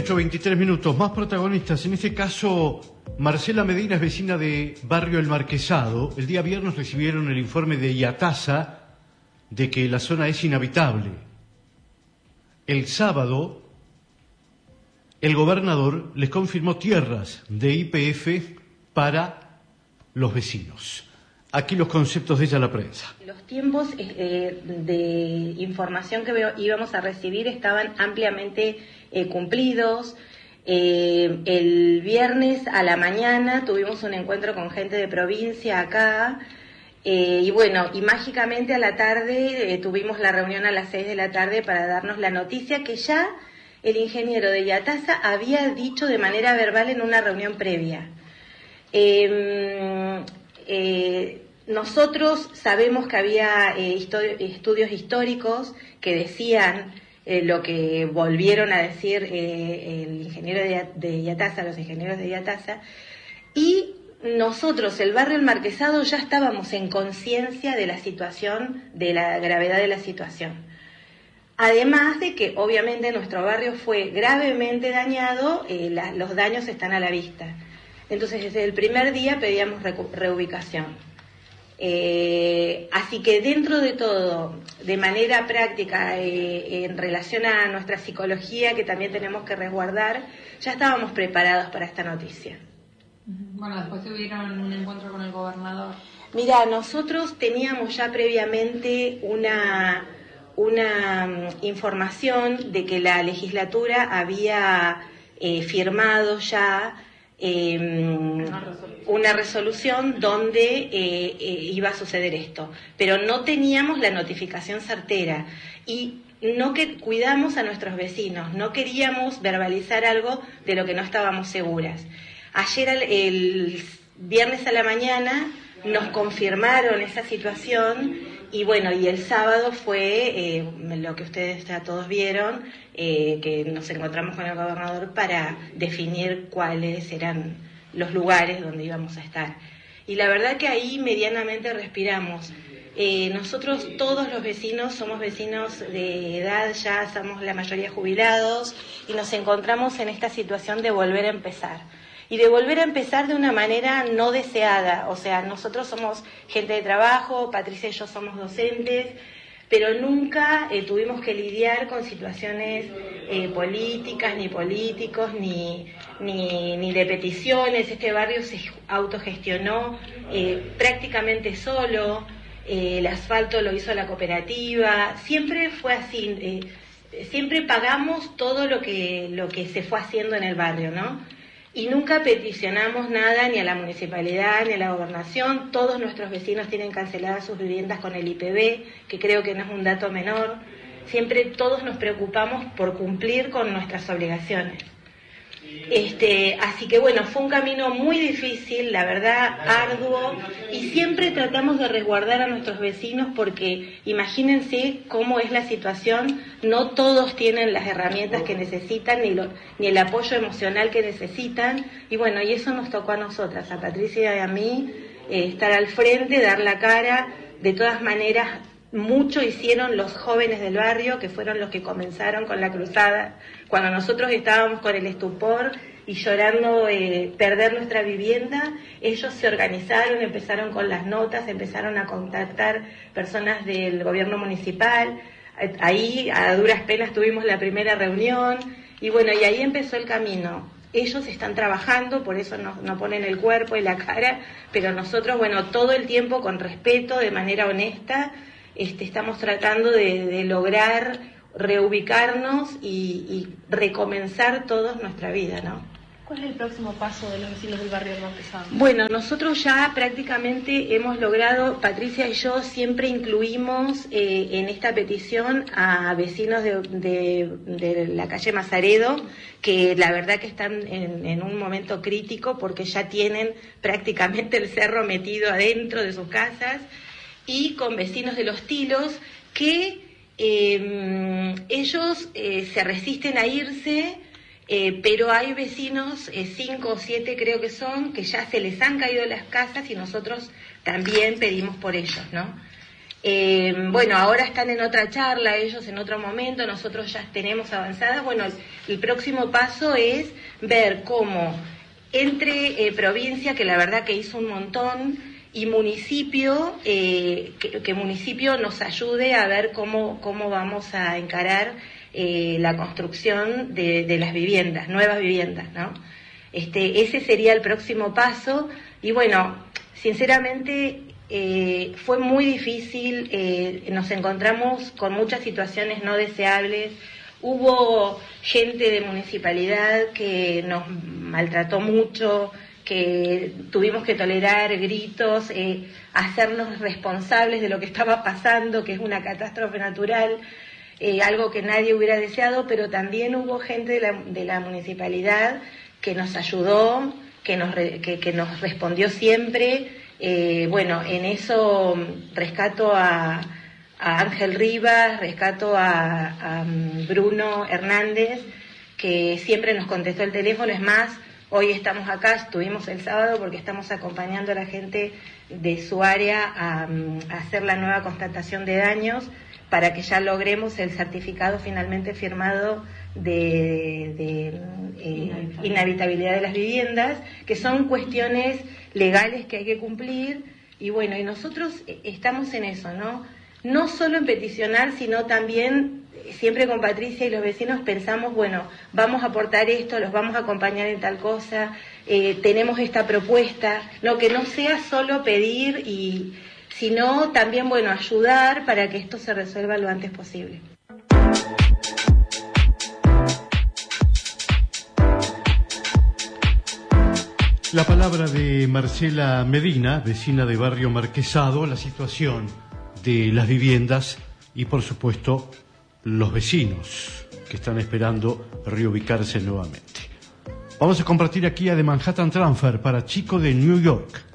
18:23, más protagonistas. En este caso, Marcela Medina es vecina de Barrio El Marquesado. El día viernes recibieron el informe de IATASA de que la zona es inhabitable. El sábado, el gobernador les confirmó tierras de YPF para los vecinos. Aquí los conceptos de ella a la prensa. Los tiempos de información que íbamos a recibir estaban ampliamente cumplidos. El viernes a la mañana tuvimos un encuentro con gente de provincia acá, y mágicamente a la tarde tuvimos la reunión a las 6 de la tarde para darnos la noticia que ya el ingeniero de IATASA había dicho de manera verbal en una reunión previa. Nosotros sabemos que había estudios históricos que decían lo que volvieron a decir el ingeniero de IATASA, los ingenieros de IATASA, y nosotros, el barrio El Marquesado, ya estábamos en conciencia de la situación, de la gravedad de la situación. Además de que obviamente nuestro barrio fue gravemente dañado, los daños están a la vista. Entonces desde el primer día pedíamos reubicación. Así que dentro de todo, de manera práctica, en relación a nuestra psicología, que también tenemos que resguardar, ya estábamos preparados para esta noticia. Bueno, después tuvieron un encuentro con el gobernador. Mira, nosotros teníamos ya previamente una información de que la legislatura había firmado ya una resolución donde iba a suceder esto, pero no teníamos la notificación certera y cuidamos a nuestros vecinos, no queríamos verbalizar algo de lo que no estábamos seguras. Ayer, el viernes a la mañana, nos confirmaron esa situación y el sábado fue lo que ustedes ya todos vieron, que nos encontramos con el gobernador para definir cuáles eran los lugares donde íbamos a estar. Y la verdad que ahí medianamente respiramos. Nosotros todos los vecinos somos vecinos de edad, ya somos la mayoría jubilados y nos encontramos en esta situación de volver a empezar. Y de volver a empezar de una manera no deseada. O sea, nosotros somos gente de trabajo, Patricia y yo somos docentes, pero nunca tuvimos que lidiar con situaciones políticas, ni políticos, ni de peticiones. Este barrio se autogestionó prácticamente solo, el asfalto lo hizo la cooperativa, siempre fue así, siempre pagamos todo lo que se fue haciendo en el barrio, ¿no? Y nunca peticionamos nada ni a la municipalidad ni a la gobernación. Todos nuestros vecinos tienen canceladas sus viviendas con el IPB, que creo que no es un dato menor. Siempre todos nos preocupamos por cumplir con nuestras obligaciones. Así que fue un camino muy difícil, la verdad, arduo, y siempre tratamos de resguardar a nuestros vecinos porque imagínense cómo es la situación, no todos tienen las herramientas que necesitan ni el apoyo emocional que necesitan, y eso nos tocó a nosotras, a Patricia y a mí, estar al frente, dar la cara. De todas maneras, mucho hicieron los jóvenes del barrio, que fueron los que comenzaron con la cruzada. Cuando nosotros estábamos con el estupor y llorando perder nuestra vivienda, ellos se organizaron, empezaron con las notas, empezaron a contactar personas del gobierno municipal. Ahí a duras penas tuvimos la primera reunión y ahí empezó el camino. Ellos están trabajando, por eso no ponen el cuerpo y la cara, pero nosotros, todo el tiempo con respeto, de manera honesta, estamos tratando de lograr reubicarnos y recomenzar todos nuestra vida, ¿no? ¿Cuál es el próximo paso de los vecinos del barrio El Marquesado? Nosotros ya prácticamente hemos logrado, Patricia y yo siempre incluimos en esta petición a vecinos de la calle Mazaredo, que la verdad que están en un momento crítico porque ya tienen prácticamente el cerro metido adentro de sus casas, y con vecinos de Los Tilos que ellos se resisten a irse, pero hay vecinos, 5 o 7 creo que son, que ya se les han caído las casas y nosotros también pedimos por ellos, ¿no? Bueno, ahora están en otra charla, ellos en otro momento, nosotros ya tenemos avanzadas. Bueno, el próximo paso es ver cómo entre provincia, que la verdad que hizo un montón, y municipio, que municipio nos ayude a ver cómo vamos a encarar la construcción de las viviendas, nuevas viviendas, ¿no? Ese sería el próximo paso. Y bueno, sinceramente fue muy difícil, nos encontramos con muchas situaciones no deseables. Hubo gente de municipalidad que nos maltrató mucho, que tuvimos que tolerar gritos, hacernos responsables de lo que estaba pasando, que es una catástrofe natural, algo que nadie hubiera deseado, pero también hubo gente de la municipalidad que nos ayudó, que nos respondió siempre. Bueno, en eso rescato a Ángel Rivas, rescato a Bruno Hernández, que siempre nos contestó el teléfono. Es más, hoy estamos acá, estuvimos el sábado porque estamos acompañando a la gente de su área a hacer la nueva constatación de daños para que ya logremos el certificado finalmente firmado de inhabitabilidad de las viviendas, que son cuestiones legales que hay que cumplir. Y bueno, y nosotros estamos en eso, ¿no? No solo en peticionar, sino también, siempre con Patricia y los vecinos pensamos, bueno, vamos a aportar esto, los vamos a acompañar en tal cosa, tenemos esta propuesta, no, que no sea solo pedir, sino también, bueno, ayudar para que esto se resuelva lo antes posible. La palabra de Marcela Medina, vecina de Barrio Marquesado, la situación de las viviendas y, por supuesto, los vecinos que están esperando reubicarse nuevamente. Vamos a compartir aquí a The Manhattan Transfer para Chico de New York.